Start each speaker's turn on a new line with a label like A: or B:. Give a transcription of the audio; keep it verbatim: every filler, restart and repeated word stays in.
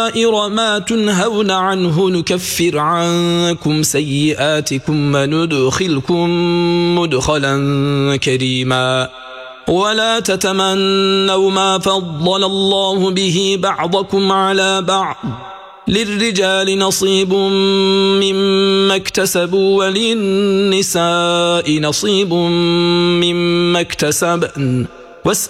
A: ما تنهون عنه نكفر عنكم سيئاتكم وندخلكم مدخلا كريما ولا تتمنوا ما فضل الله به بعضكم على بعض للرجال نصيب مما اكتسبوا وللنساء نصيب مما اكتسبن واسألوا